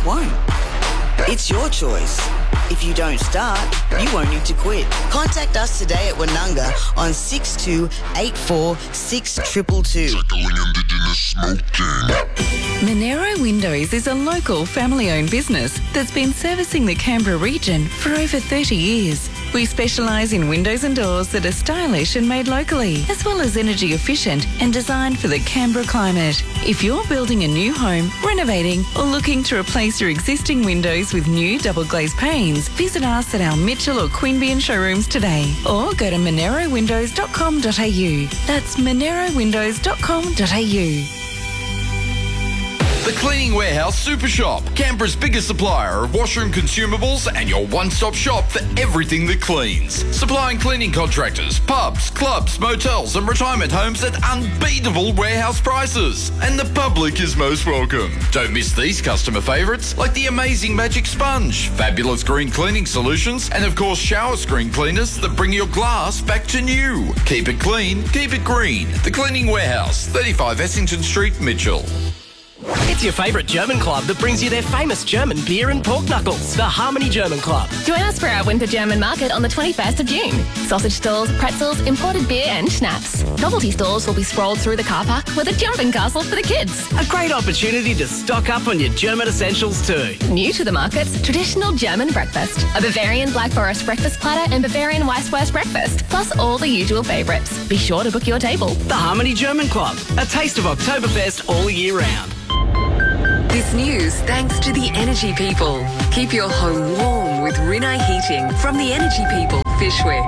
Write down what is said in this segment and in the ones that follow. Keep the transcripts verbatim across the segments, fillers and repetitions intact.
won't. It's your choice. If you don't start, you won't need to quit. Contact us today at Wanunga on six two eight four six two two two. Tackling Indigenous smoking. Monero Windows is a local family-owned business that's been servicing the Canberra region for over thirty years. We specialise in windows and doors that are stylish and made locally, as well as energy efficient and designed for the Canberra climate. If you're building a new home, renovating or looking to replace your existing windows with new double glazed panes, visit us at our Mitchell or Queanbeyan showrooms today or go to monero windows dot com dot a u. That's monero windows dot com dot a u. The Cleaning Warehouse Super Shop, Canberra's biggest supplier of washroom consumables and your one-stop shop for everything that cleans. Supplying cleaning contractors, pubs, clubs, motels and retirement homes at unbeatable warehouse prices. And the public is most welcome. Don't miss these customer favourites like the amazing Magic Sponge, fabulous green cleaning solutions and of course shower screen cleaners that bring your glass back to new. Keep it clean, keep it green. The Cleaning Warehouse, thirty-five Essington Street, Mitchell. It's your favourite German club that brings you their famous German beer and pork knuckles, the Harmony German Club. Join us for our Winter German Market on the twenty-first of June. Sausage stalls, pretzels, imported beer and schnapps. Novelty stores will be sprawled through the car park with a jumping castle for the kids. A great opportunity to stock up on your German essentials too. New to the markets, traditional German breakfast. A Bavarian Black Forest breakfast platter and Bavarian Weisswurst breakfast, plus all the usual favourites. Be sure to book your table. The Harmony German Club, a taste of Oktoberfest all year round. This news thanks to the Energy People. Keep your home warm with Rinnai Heating from the Energy People, Fishwick.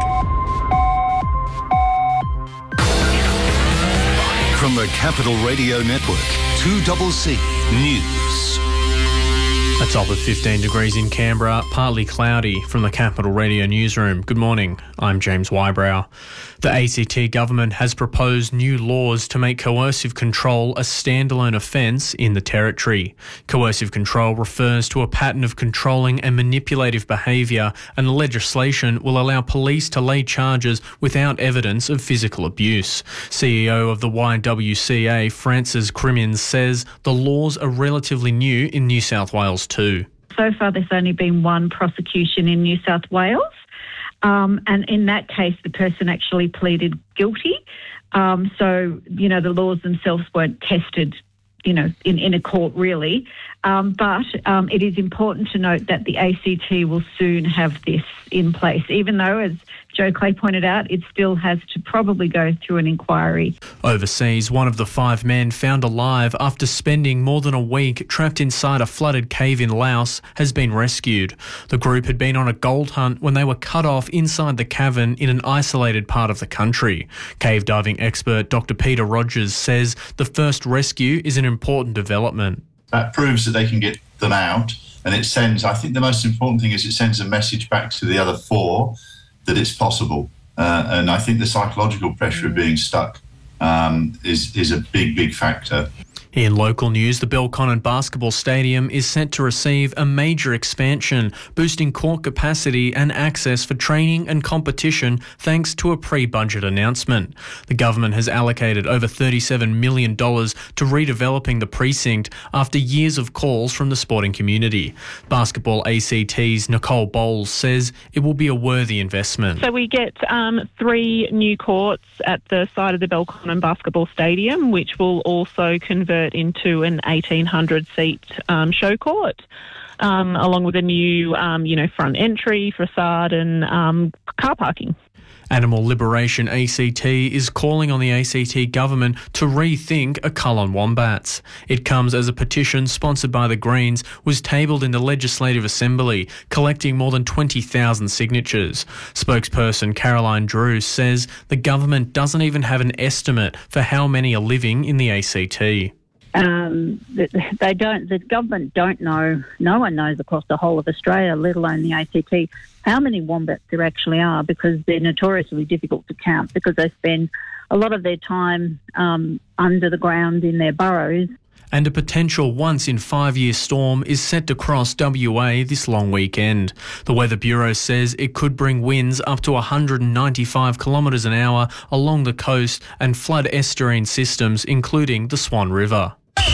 From the Capital Radio Network, two C C News. A top of fifteen degrees in Canberra, partly cloudy from the Capital Radio newsroom. Good morning, I'm James Wybrow. The A C T government has proposed new laws to make coercive control a standalone offence in the territory. Coercive control refers to a pattern of controlling and manipulative behaviour, and the legislation will allow police to lay charges without evidence of physical abuse. C E O of the Y W C A, Frances Crimmins, says the laws are relatively new in New South Wales too. So far there's only been one prosecution in New South Wales. Um, and in that case, the person actually pleaded guilty. Um, so, you know, the laws themselves weren't tested, you know, in, in a court really. Um, but um, it is important to note that the A C T will soon have this in place, even though, as Joe Clay pointed out, it still has to probably go through an inquiry. Overseas, one of the five men found alive after spending more than a week trapped inside a flooded cave in Laos has been rescued. The group had been on a gold hunt when they were cut off inside the cavern in an isolated part of the country. Cave diving expert Doctor Peter Rogers says the first rescue is an important development. That proves that they can get them out, and it sends, I think the most important thing is it sends a message back to the other four that it's possible. Uh, and I think the psychological pressure of being stuck um, is, is a big, big factor. In local news, the Belconnen Basketball Stadium is set to receive a major expansion, boosting court capacity and access for training and competition thanks to a pre-budget announcement. The government has allocated over thirty-seven million dollars to redeveloping the precinct after years of calls from the sporting community. Basketball A C T's Nicole Bowles says it will be a worthy investment. So we get um, three new courts at the side of the Belconnen Basketball Stadium, which will also convert into an eighteen hundred seat um, show court, um, along with a new, um, you know, front entry, facade and um, car parking. Animal Liberation A C T is calling on the A C T government to rethink a cull on wombats. It comes as a petition sponsored by the Greens was tabled in the Legislative Assembly, collecting more than twenty thousand signatures. Spokesperson Caroline Drew says the government doesn't even have an estimate for how many are living in the A C T. Um, they don't. The government don't know. No one knows across the whole of Australia, let alone the A C T, how many wombats there actually are, because they're notoriously difficult to count because they spend a lot of their time um, under the ground in their burrows. And a potential once-in-five-year storm is set to cross W A this long weekend. The Weather Bureau says it could bring winds up to one hundred ninety-five kilometres an hour along the coast and flood estuarine systems, including the Swan River.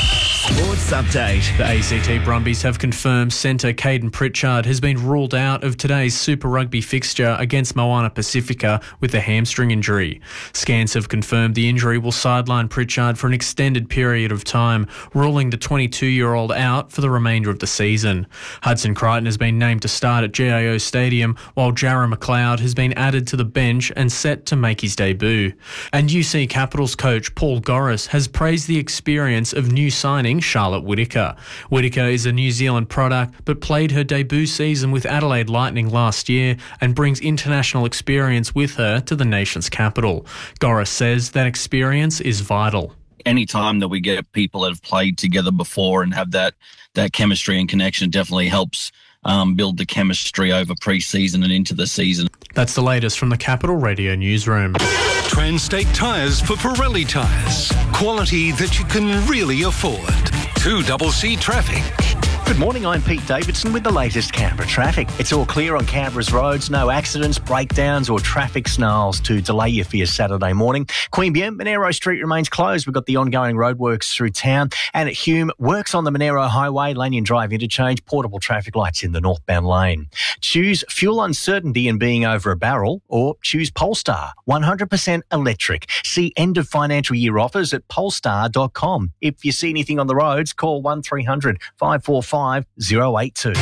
Sports update. The A C T Brumbies have confirmed centre Caden Pritchard has been ruled out of today's Super Rugby fixture against Moana Pacifica with a hamstring injury. Scans have confirmed the injury will sideline Pritchard for an extended period of time, ruling the twenty-two-year-old out for the remainder of the season. Hudson Crichton has been named to start at G I O Stadium, while Jarrah McLeod has been added to the bench and set to make his debut. And U C Capitals coach Paul Goris has praised the experience of new signing Charlotte Whittaker. Whittaker is a New Zealand product but played her debut season with Adelaide Lightning last year and brings international experience with her to the nation's capital. Goris says that experience is vital. Any time that we get people that have played together before and have that that chemistry and connection definitely helps um, build the chemistry over pre-season and into the season. That's the latest from the Capital Radio newsroom. Transtate Tyres for Pirelli tyres. Quality that you can really afford. two C C Traffic. Good morning, I'm Pete Davidson with the latest Canberra traffic. It's all clear on Canberra's roads, no accidents, breakdowns or traffic snarls to delay you for your Saturday morning. Queanbeyan, Monero Street remains closed. We've got the ongoing roadworks through town. And at Hume, works on the Monero Highway, Lanyon Drive interchange, portable traffic lights in the northbound lane. Choose fuel uncertainty and being over a barrel, or choose Polestar, one hundred percent electric. See end of financial year offers at polestar dot com. If you see anything on the roads, call one three hundred five four five zero eight two.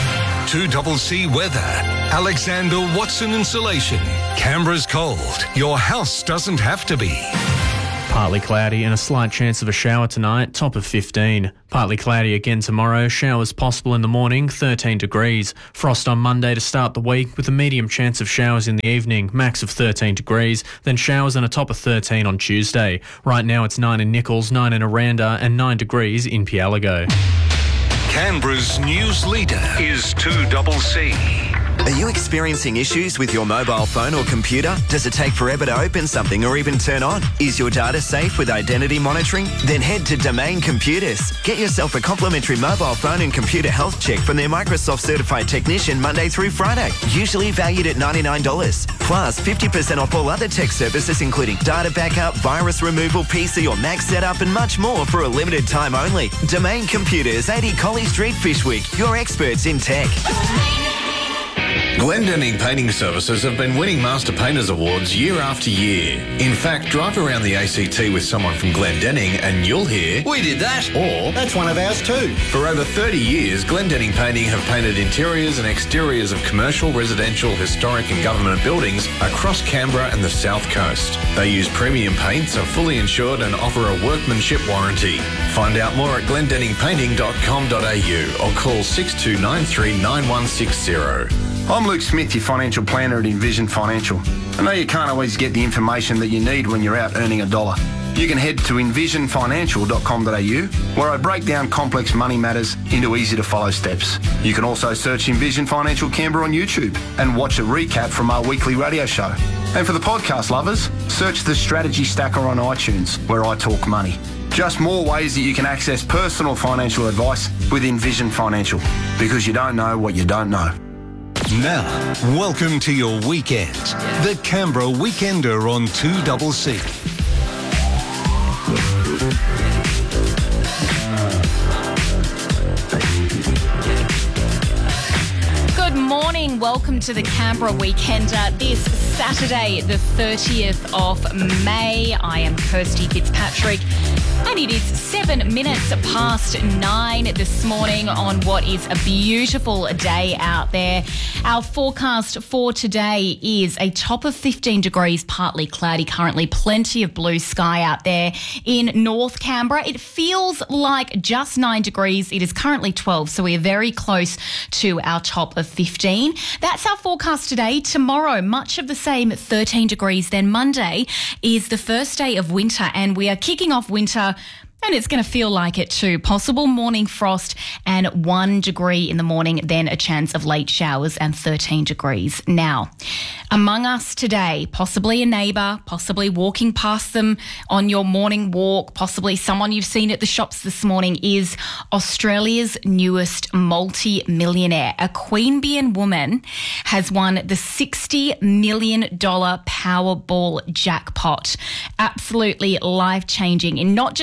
two C C Weather. Alexander Watson Insulation. Canberra's cold. Your house doesn't have to be. Partly cloudy and a slight chance of a shower tonight, top of fifteen. Partly cloudy again tomorrow, showers possible in the morning, thirteen degrees. Frost on Monday to start the week with a medium chance of showers in the evening, max of thirteen degrees, then showers and a top of thirteen on Tuesday. Right now it's nine in Nichols, nine in Aranda and nine degrees in Pialago. Canberra's news leader is two C C. Are you experiencing issues with your mobile phone or computer? Does it take forever to open something or even turn on? Is your data safe with identity monitoring? Then head to Domain Computers. Get yourself a complimentary mobile phone and computer health check from their Microsoft certified technician Monday through Friday, usually valued at ninety-nine dollars. Plus fifty percent off all other tech services including data backup, virus removal, P C or Mac setup and much more for a limited time only. Domain Computers, eighty Collie Street, Fishwick. Your experts in tech. Glendenning Painting Services have been winning Master Painters Awards year after year. In fact, drive around the A C T with someone from Glendenning and you'll hear, "We did that," or "That's one of ours too." For over thirty years, Glendenning Painting have painted interiors and exteriors of commercial, residential, historic and government buildings across Canberra and the South Coast. They use premium paints, are fully insured and offer a workmanship warranty. Find out more at glendenning painting dot com dot a u or call six two nine three nine one six zero. I'm Luke Smith, your financial planner at Envision Financial. I know you can't always get the information that you need when you're out earning a dollar. You can head to envision financial dot com dot a u, where I break down complex money matters into easy-to-follow steps. You can also search Envision Financial Canberra on YouTube and watch a recap from our weekly radio show. And for the podcast lovers, search the Strategy Stacker on iTunes, where I talk money. Just more ways that you can access personal financial advice with Envision Financial, because you don't know what you don't know. Now, welcome to your weekend. The Canberra Weekender on two C C. Good morning. Welcome to the Canberra Weekender this Saturday, the thirtieth of May. I am Kirsty Fitzpatrick. And it is seven minutes past nine this morning on what is a beautiful day out there. Our forecast for today is a top of fifteen degrees, partly cloudy currently, plenty of blue sky out there in North Canberra. It feels like just nine degrees. It is currently twelve, so we are very close to our top of fifteen. That's our forecast today. Tomorrow, much of the same, thirteen degrees. Then Monday is the first day of winter, and we are kicking off winter. And it's going to feel like it too. Possible morning frost and one degree in the morning, then a chance of late showers and thirteen degrees. Now, among us today, possibly a neighbour, possibly walking past them on your morning walk, possibly someone you've seen at the shops this morning, is Australia's newest multi-millionaire. A Queanbeyan woman has won the sixty million dollars Powerball jackpot. Absolutely life-changing. In not just sixty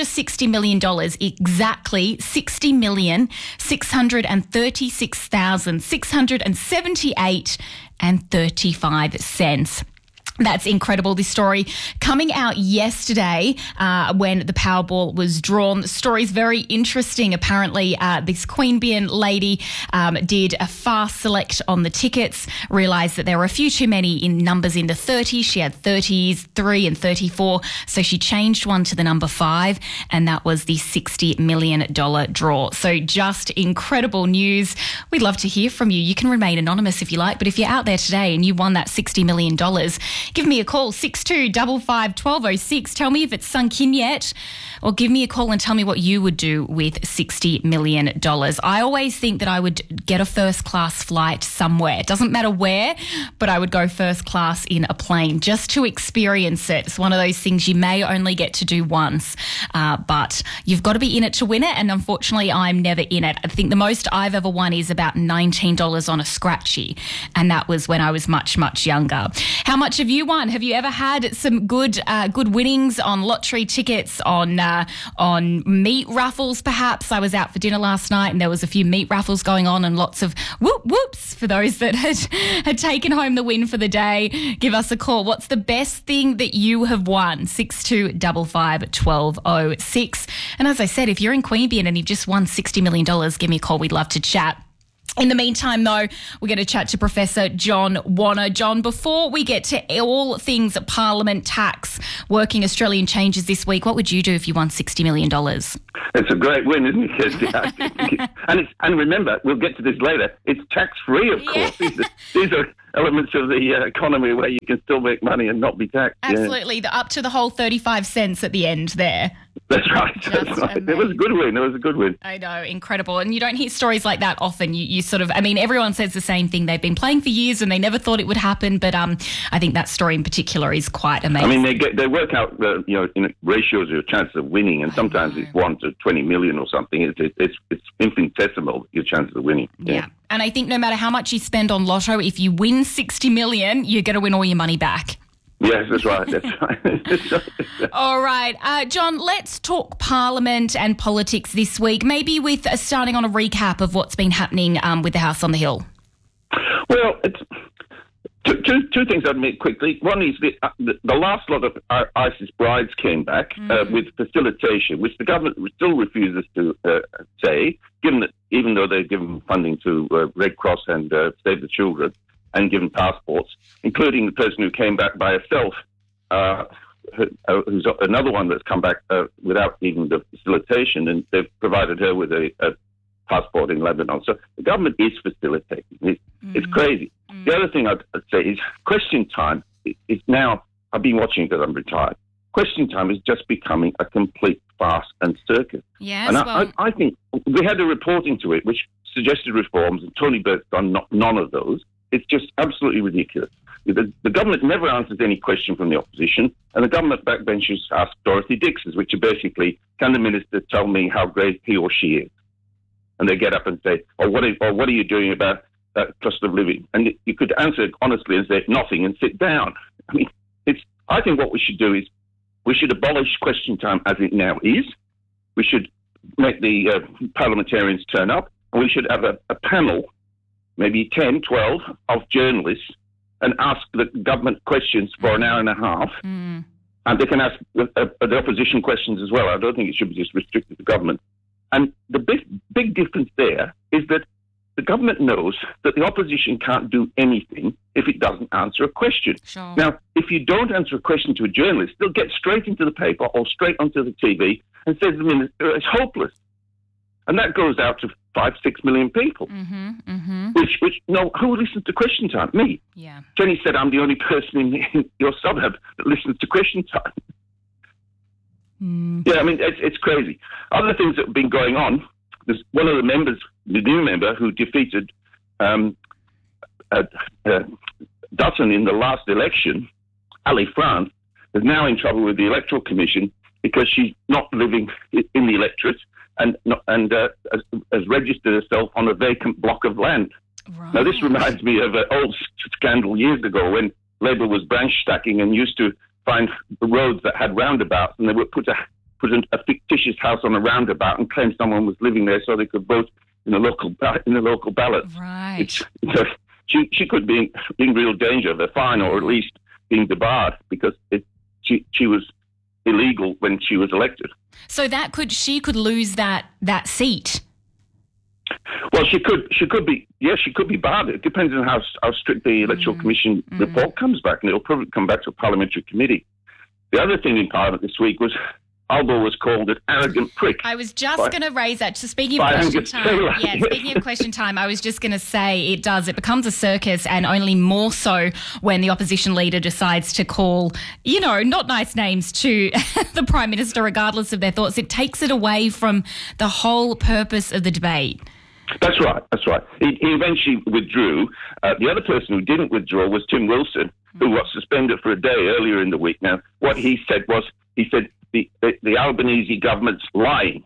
million dollars, exactly sixty million six hundred thirty-six thousand six hundred seventy-eight and thirty-five cents. That's incredible, this story coming out yesterday uh, when the Powerball was drawn. The story's very interesting. Apparently, uh, this Queanbeyan lady um, did a fast select on the tickets, realised that there were a few too many in numbers in the thirties. She had thirties, three and thirty-four, so she changed one to the number five, and that was the sixty million dollars draw. So just incredible news. We'd love to hear from you. You can remain anonymous if you like, but if you're out there today and you won that sixty million dollars, give me a call, six two five five, one two zero six. Tell me if it's sunk in yet, or give me a call and tell me what you would do with sixty million dollars. I always think that I would get a first class flight somewhere. It doesn't matter where, but I would go first class in a plane just to experience it. It's one of those things you may only get to do once, uh, but you've got to be in it to win it, and unfortunately I'm never in it. I think the most I've ever won is about nineteen dollars on a scratchy, and that was when I was much, much younger. How much have you won? Have you ever had some good uh, good winnings on lottery tickets, on uh, on meat raffles perhaps? I was out for dinner last night and there was a few meat raffles going on and lots of whoop whoops for those that had, had taken home the win for the day. Give us a call. What's the best thing that you have won? six two five five, one two zero six. And as I said, if you're in Queanbeyan and you've just won sixty million dollars, give me a call. We'd love to chat. In the meantime, though, we're going to chat to Professor John Wanna. John, before we get to all things Parliament, tax, working Australian changes this week, what would you do if you won sixty million dollars? It's a great win, isn't it, Kirsty? and, it's, and remember, we'll get to this later, it's tax-free, of course. Yeah. These, are, these are elements of the uh, economy where you can still make money and not be taxed. Absolutely, yeah. the, up to the whole thirty-five cents at the end there. That's right. That's right. It was a good win. It was a good win. I know, incredible. And you don't hear stories like that often. You, you sort of, I mean, everyone says the same thing. They've been playing for years and they never thought it would happen. But um, I think that story in particular is quite amazing. I mean, they get they work out uh, you know in ratios of chances of winning, and sometimes it's one to twenty million or something. It's it, it's it's infinitesimal, your chances of winning. Yeah. yeah. And I think no matter how much you spend on Lotto, if you win sixty million, you're going to win all your money back. Yes, that's right. That's right. That's right. All right. Uh, John, let's talk Parliament and politics this week, maybe with uh, starting on a recap of what's been happening um, with the House on the Hill. Well, it's two, two, two things I'd make quickly. One is the, uh, the, the last lot of uh, ISIS brides came back mm. uh, with facilitation, which the government still refuses to uh, say, given that even though they've given funding to uh, Red Cross and uh, Save the Children, and given passports, including the person who came back by herself, uh, who's another one that's come back uh, without even the facilitation, and they've provided her with a, a passport in Lebanon. So the government is facilitating. It's, mm. it's crazy. Mm. The other thing I'd, I'd say is question time is now, I've been watching it because I'm retired, question time is just becoming a complete farce and circus. Yes, and I, well... I, I think we had a report into it which suggested reforms, and Tony Burke's done not, none of those. It's just absolutely ridiculous. The, the government never answers any question from the opposition, and the government backbenchers ask Dorothy Dix's, which are basically, can the minister tell me how great he or she is? And they get up and say, oh, what are, or what are you doing about that cost of living? And you could answer honestly and say nothing and sit down. I mean, it's. I think what we should do is we should abolish question time as it now is. We should make the uh, parliamentarians turn up, and we should have a, a panel, maybe ten, twelve, of journalists, and ask the government questions for an hour and a half. Mm. And they can ask the, uh, the opposition questions as well. I don't think it should be just restricted to government. And the big, big difference there is that the government knows that the opposition can't do anything if it doesn't answer a question. Sure. Now, if you don't answer a question to a journalist, they'll get straight into the paper or straight onto the T V and say to the minister, it's hopeless. And that goes out to five, six million people. Mm-hmm, mm-hmm. Which, which, no, who listens to question time? Me. Yeah. Jenny said I'm the only person in, in your suburb that listens to question time. Mm. Yeah, I mean, it's, it's crazy. Other things that have been going on, there's one of the members, the new member who defeated um, uh, uh, Dutton in the last election, Ali France, is now in trouble with the Electoral Commission because she's not living in the electorate and not, and uh, has, has registered herself on a vacant block of land. Right. Now, this reminds me of an old scandal years ago when Labor was branch stacking and used to find roads that had roundabouts, and they would put a put an, a fictitious house on a roundabout and claim someone was living there so they could vote in the local ba- in the local ballot. Right. It's, it's a, she she could be in, in real danger of a fine or at least being debarred because it, she she was illegal when she was elected. So that could she could lose that that seat. Well, she could she could be yes, she could be barred. It depends on how how strict the Electoral Mm. Commission Mm. report comes back, and it'll probably come back to a parliamentary committee. The other thing in Parliament this week was Albo was called an arrogant prick. I was just by- going to raise that. So speaking of by question Angus time, Taylor. yeah, speaking of question time, I was just going to say it does. It becomes a circus, and only more so when the opposition leader decides to call, you know, not nice names to the Prime Minister, regardless of their thoughts. It takes it away from the whole purpose of the debate. That's right. That's right. He, he eventually withdrew. Uh, the other person who didn't withdraw was Tim Wilson, who was suspended for a day earlier in the week. Now, what he said was, he said the, the, the Albanese government's lying,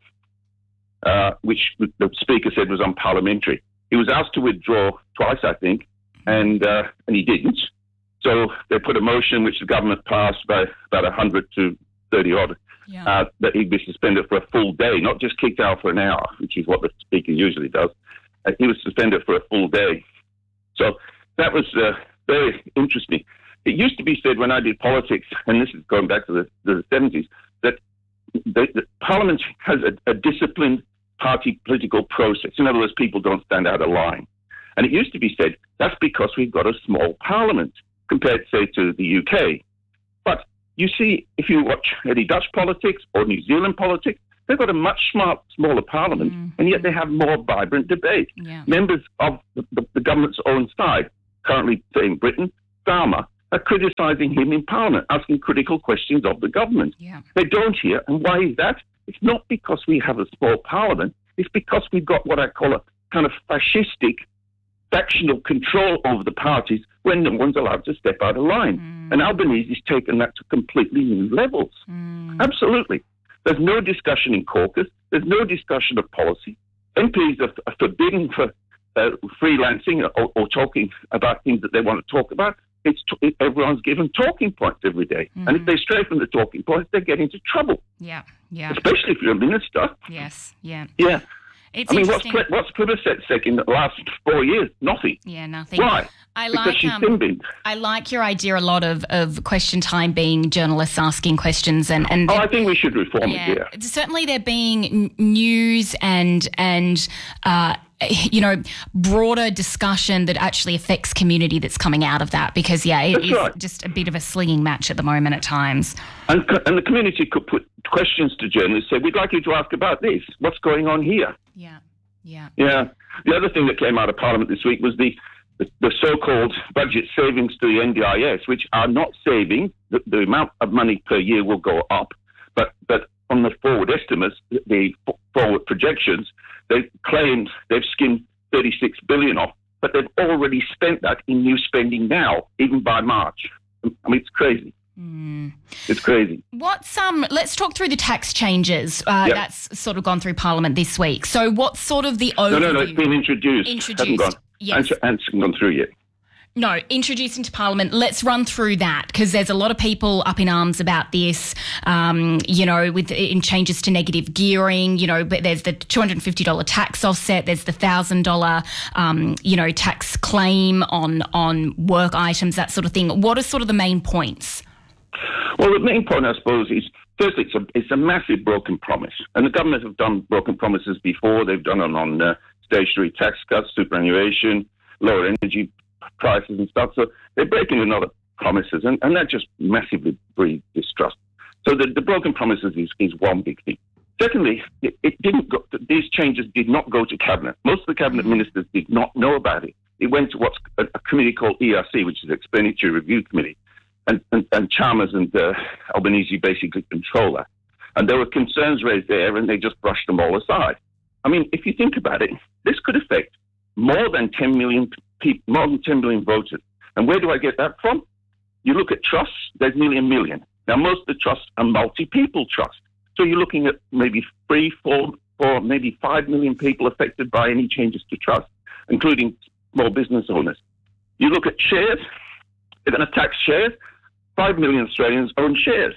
uh, which the Speaker said was unparliamentary. He was asked to withdraw twice, I think, and uh, and he didn't. So they put a motion which the government passed by about one hundred to thirty odd. Yeah. Uh, that he'd be suspended for a full day, not just kicked out for an hour, which is what the Speaker usually does. Uh, he was suspended for a full day. So that was uh, very interesting. It used to be said when I did politics, and this is going back to the, the seventies, that the, the Parliament has a, a disciplined party political process. In other words, people don't stand out of line. And it used to be said that's because we've got a small Parliament compared, say, to the U K. But you see, if you watch any Dutch politics or New Zealand politics, they've got a much smart, smaller parliament, mm. and yet they have more vibrant debate. Yeah. Members of the, the, the government's own side, currently say in Britain, Starmer, are criticising him in Parliament, asking critical questions of the government. Yeah. They don't hear, and why is that? It's not because we have a small parliament, it's because we've got what I call a kind of fascistic factional control over the parties when no one's allowed to step out of line. Mm. And Albanese's taken that to completely new levels. Mm. Absolutely. There's no discussion in caucus. There's no discussion of policy. M Ps are, are forbidden for uh, freelancing or, or talking about things that they want to talk about. It's t- everyone's given talking points every day. Mm. And if they stray from the talking points, they get into trouble. Yeah, yeah. Especially if you're a minister. Yes, yeah. Yeah. It's I mean, what's, interesting. what's Plibersek said in the last four years? Nothing. Yeah, nothing. Why? I because like she's um, sin-binned. I like your idea a lot of, of question time being journalists asking questions and, and Oh, I think we should reform yeah, it, yeah. certainly there being n- news and and uh, you know broader discussion that actually affects community that's coming out of that, because yeah, it That's is right. just a bit of a slinging match at the moment at times. And, co- and the community could put questions to journalists, say, we'd like you to ask about this. What's going on here? Yeah, yeah. Yeah. The other thing that came out of Parliament this week was the, the, the so-called budget savings to the N D I S, which are not saving. The, the amount of money per year will go up, but but on the forward estimates, the forward projections, they've claimed they've skimmed thirty-six billion off, but they've already spent that in new spending now, even by March. I mean, it's crazy. Mm. It's crazy. What's um? Let's talk through the tax changes. Uh, Yep. That's sort of gone through Parliament this week. So, what's sort of the overview? No, no, no, it's been introduced. Introduced, Hasn't gone, yes. hasn't, hasn't gone through yet. No, introduced into Parliament. Let's run through that, because there's a lot of people up in arms about this. Um, you know, with in changes to negative gearing. You know, but there's the two hundred fifty dollars tax offset. There's the one thousand dollars, um, you know, tax claim on on work items, that sort of thing. What are sort of the main points? Well, the main point, I suppose, is firstly, it's a, it's a massive broken promise. And the government have done broken promises before. They've done it on uh, stationary tax cuts, superannuation, lower energy prices and stuff. So they're breaking another promises, and, and that just massively breeds distrust. So the, the broken promises is, is one big thing. Secondly, it, it didn't go, these changes did not go to Cabinet. Most of the Cabinet ministers did not know about it. It went to what's a, a committee called E R C, which is Expenditure Review Committee. And, and, and Chalmers and uh, Albanese basically control that. And there were concerns raised there, and they just brushed them all aside. I mean, if you think about it, this could affect more than ten million people, more than ten million voters. And where do I get that from? You look at trusts, there's nearly a million. Now, most of the trusts are multi-people trusts. So you're looking at maybe three, four, four, maybe five million people affected by any changes to trust, including small business owners. You look at shares, they're going to tax shares. Five million Australians own shares.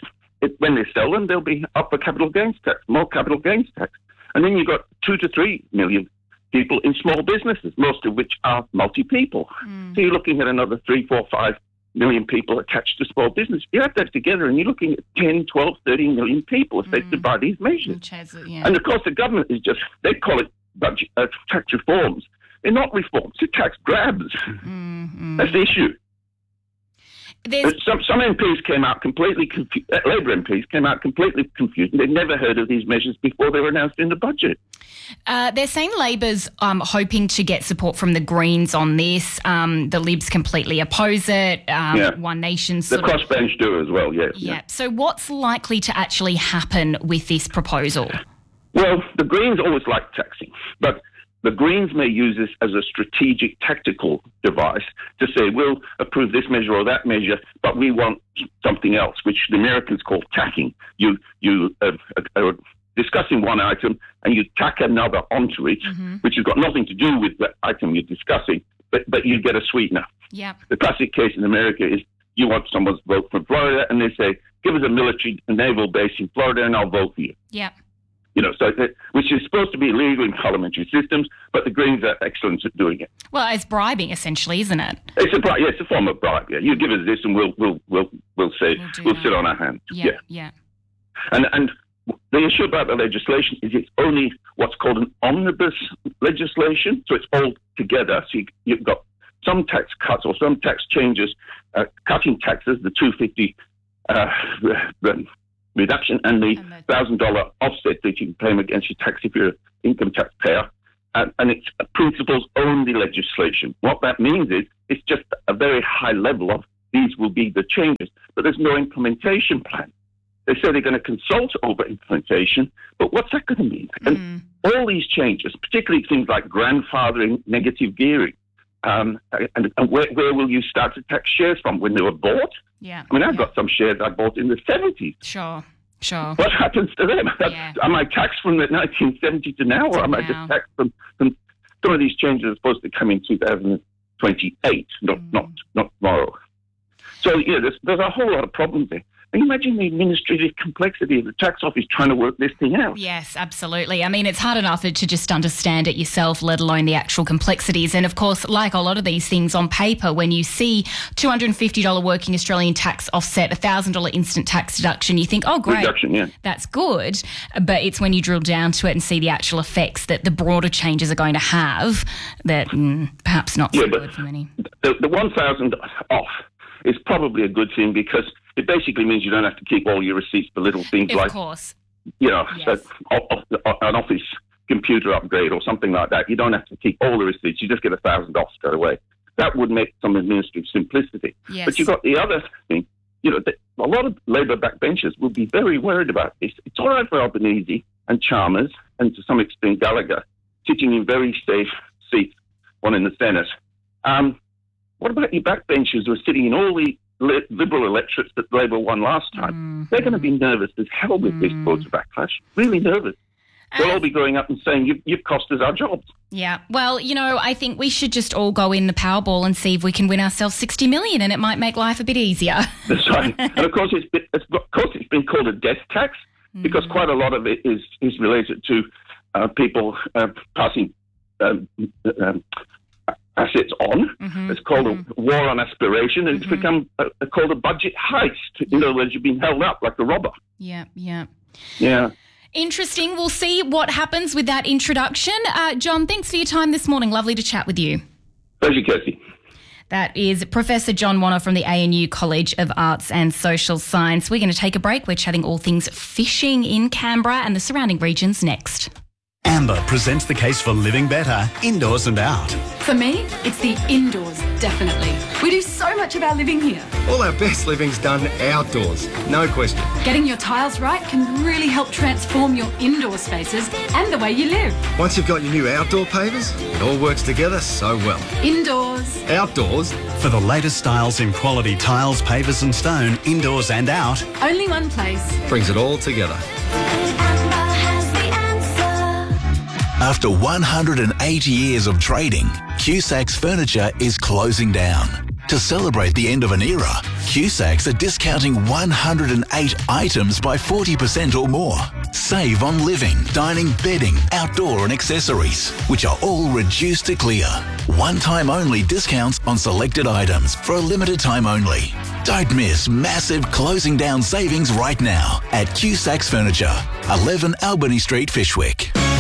it, when they sell them, they'll be up for capital gains tax, more capital gains tax. And then you've got two to three million people in small businesses, most of which are multi-people. Mm. So you're looking at another three, four, five million people attached to small business. You add that together and you're looking at ten, twelve, thirteen million people affected mm. by these measures. It, yeah. And of course the government is just, they call it budget, uh, tax reforms. They're not reforms, they're tax grabs. Mm-hmm. That's the issue. Some, some M Ps came out completely confused, uh, Labour M Ps came out completely confused. They'd never heard of these measures before they were announced in the budget. Uh, they're saying Labor's um, hoping to get support from the Greens on this. Um, the Libs completely oppose it. Um, yeah. One Nation sort of... The crossbench do as well, yes. Yeah. yeah. So what's likely to actually happen with this proposal? Well, the Greens always like taxing, but the Greens may use this as a strategic tactical device to say, we'll approve this measure or that measure, but we want something else, which the Americans call tacking. You you uh, are discussing one item and you tack another onto it, mm-hmm. which has got nothing to do with the item you're discussing, but, but you get a sweetener. Yeah. The classic case in America is you want someone's vote from Florida and they say, give us a military a naval base in Florida and I'll vote for you. Yeah. You know, so that, which is supposed to be illegal in parliamentary systems, but the Greens are excellent at doing it. Well, it's bribing, essentially, isn't it? It's a bribe. Yeah, it's a form of bribe. Yeah, you give us this, and we'll we'll we'll we'll say we'll, we'll sit on our hands. Yeah, yeah, yeah. And and the issue about the legislation is it's only what's called an omnibus legislation, so it's all together. So you, you've got some tax cuts or some tax changes, uh, cutting taxes, the two fifty. Uh, reduction and the one thousand dollars offset that you can claim against your tax if you're an income tax payer. And, and it's a principles-only legislation. What that means is it's just a very high level of these will be the changes, but there's no implementation plan. They say they're going to consult over implementation, but what's that going to mean? Mm. And all these changes, particularly things like grandfathering, negative gearing, um, and, and where, where will you start to tax shares from? When they were bought? Yeah. I mean, I've yeah. got some shares I bought in the seventies. Sure, sure. What happens to them? Yeah. Am I taxed from the nineteen seventy to now, or am now. I just taxed from, from some of these changes are supposed to come in two thousand twenty-eight, not mm. not not tomorrow. So, yeah, there's, there's a whole lot of problems there. And imagine the administrative complexity of the tax office trying to work this thing out. Yes, absolutely. I mean, it's hard enough to just understand it yourself, let alone the actual complexities. And, of course, like a lot of these things on paper, when you see two hundred fifty dollars working Australian tax offset, one thousand dollars instant tax deduction, you think, oh, great, Reduction, yeah. that's good. But it's when you drill down to it and see the actual effects that the broader changes are going to have that mm, perhaps not so yeah, good for many. The, the one thousand dollars off is probably a good thing because it basically means you don't have to keep all your receipts for little things of like, course. you know, Yes. so, off, off, an office computer upgrade or something like that. You don't have to keep all the receipts. You just get a thousand off straight away. That would make some administrative simplicity. Yes. But you've got the other thing, you know, that a lot of Labor backbenchers will be very worried about this. It's all right for Albanese and Chalmers and to some extent Gallagher sitting in very safe seats, one in the Senate. Um, what about your backbenchers who are sitting in all the Liberal electorates that Labor won last time? Mm-hmm. They're going to be nervous as hell with mm. this voter backlash. Really nervous. They'll all be going up and saying, you've, you've cost us our jobs. Yeah. Well, you know, I think we should just all go in the Powerball and see if we can win ourselves sixty million and it might make life a bit easier. That's right. And of course, it's been, it's, of course, it's been called a death tax mm. because quite a lot of it is, is related to uh, people uh, passing um, um, assets on. Mm-hmm. It's called mm-hmm. a war on aspiration, and mm-hmm. it's become a, a, called a budget heist. In other words, you've been held up like a robber. Yeah, yeah. Yeah. Interesting. We'll see what happens with that introduction. Uh, John, thanks for your time this morning. Lovely to chat with you. Pleasure, Kirsty. That is Professor John Wanna from the A N U College of Arts and Social Science. We're going to take a break. We're chatting all things fishing in Canberra and the surrounding regions next. Amber presents the case for living better, indoors and out. For me, it's the indoors, definitely. We do so much of our living here. All our best living's done outdoors, no question. Getting your tiles right can really help transform your indoor spaces and the way you live. Once you've got your new outdoor pavers, it all works together so well. Indoors. Outdoors. For the latest styles in quality tiles, pavers and stone, indoors and out. Only one place. Brings it all together. After one hundred eighty years of trading, Cusacks Furniture is closing down. To celebrate the end of an era, Cusacks are discounting one hundred eight items by forty percent or more. Save on living, dining, bedding, outdoor and accessories, which are all reduced to clear. One-time only discounts on selected items for a limited time only. Don't miss massive closing down savings right now at Cusacks Furniture, eleven Albany Street, Fishwick.